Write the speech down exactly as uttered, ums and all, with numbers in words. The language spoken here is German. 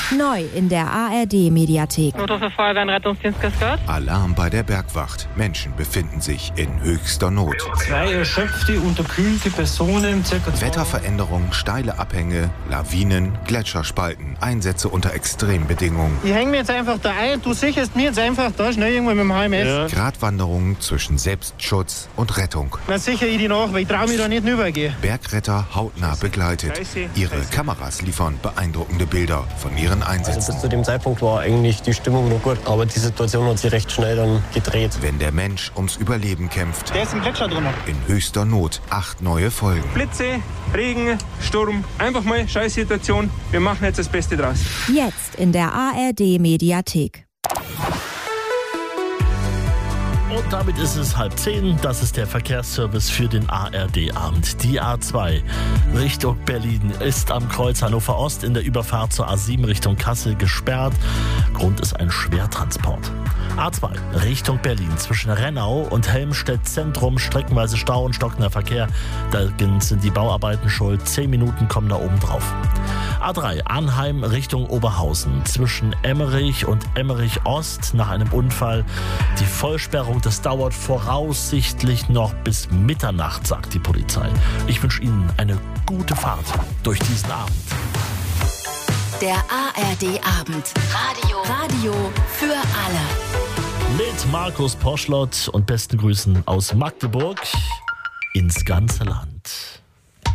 Neu in der A R D-Mediathek. Notruf für Feuerwehr und Rettungsdienst Kaskad. Alarm bei der Bergwacht. Menschen befinden sich in höchster Not. Zwei erschöpfte, unterkühlte Personen, circa Wetterveränderungen, steile Abhänge, Lawinen, Gletscherspalten, Einsätze unter Extrembedingungen. Ich hänge mir jetzt einfach da ein, du sicherst mir jetzt einfach da schnell irgendwo mit dem H M S. Ja. Gratwanderungen zwischen Selbstschutz und Rettung. Dann sichere ich die nach, weil ich traue mich da nicht rübergehen. Bergretter hautnah begleitet. Ihre Kameras liefern beeindruckende Bilder von ihren Einsätzen. Also bis zu dem Zeitpunkt war eigentlich die Stimmung noch gut, aber die Situation hat sich recht schnell dann gedreht. Wenn der Mensch ums Überleben kämpft. Der ist im Gletscher drin. In höchster Not. Acht neue Folgen. Blitze, Regen, Sturm. Einfach mal Scheißsituation. Wir machen jetzt das Beste draus. Jetzt in der A R D-Mediathek. Und damit ist es halb zehn. Das ist der Verkehrsservice für den A R D-Abend. Die A zwei Richtung Berlin ist am Kreuz Hannover Ost in der Überfahrt zur A sieben Richtung Kassel gesperrt. Grund ist ein Schwertransport. A zwei Richtung Berlin zwischen Rennau und Helmstedt Zentrum streckenweise Stau und stockender Verkehr. Da sind die Bauarbeiten schuld. Zehn Minuten kommen da oben drauf. A drei Arnheim Richtung Oberhausen zwischen Emmerich und Emmerich Ost nach einem Unfall. Die Vollsperrung, das dauert voraussichtlich noch bis Mitternacht, sagt die Polizei. Ich wünsche Ihnen eine gute Fahrt durch diesen Abend. Der A R D-Abend. Radio. Radio für alle. Mit Markus Poschlott und besten Grüßen aus Magdeburg ins ganze Land.